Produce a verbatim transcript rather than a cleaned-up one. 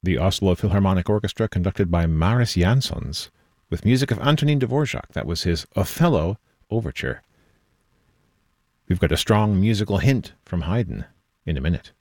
the Oslo Philharmonic Orchestra, conducted by Maris Jansons, with music of Antonin Dvorak. That was his Othello Overture. We've got a strong musical hint from Haydn in a minute.